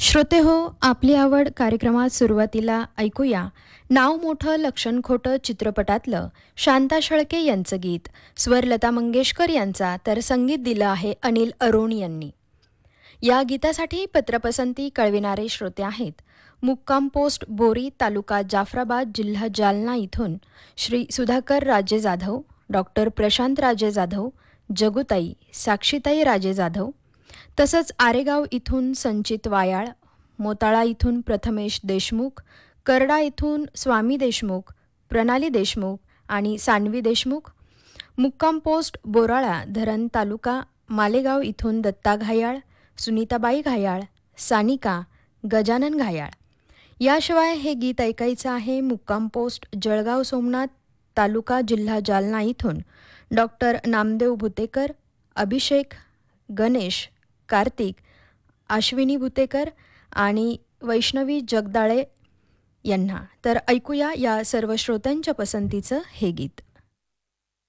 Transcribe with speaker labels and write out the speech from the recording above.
Speaker 1: श्रोते हो, आपली आवड कार्यक्रमात सुरुवातीला ऐकूया नाव मोठं लक्षण खोटं चित्रपटातलं शांता शेळके यांचं गीत. स्वर लता मंगेशकर यांचा, तर संगीत दिलं आहे अनिल अरोण यांनी. या गीतासाठी पत्रपसंती कळविणारे श्रोते आहेत. मुक्काम पोस्ट बोरी, तालुका जाफराबाद, जिल्हा जालना इथून श्री सुधाकर राजे जाधव, डॉक्टर प्रशांत राजे जाधव, जगुताई साक्षीताई राजे जाधव, तसंच आरेगाव इथून संचित वायाळ, मोताळा इथून प्रथमेश देशमुख, करडा इथून स्वामी देशमुख, प्रणाली देशमुख आणि सानवी देशमुख, मुक्काम पोस्ट बोराळा धरण तालुका मालेगाव इथून दत्ता घायाळ, सुनीताबाई घायाळ, सानिका, गजानन घायाळ. याशिवाय हे गीत ऐकायचं आहे मुक्काम पोस्ट जळगाव सोमनाथ तालुका जिल्हा जालना इथून डॉक्टर नामदेव भुतेकर, अभिषेक, गणेश, कार्तिक, अश्विनी भुतेकर आणि वैष्णवी जगदाळे यांना. तर ऐकूया या सर्व श्रोत्यांच्या पसंतीचं हे गीत.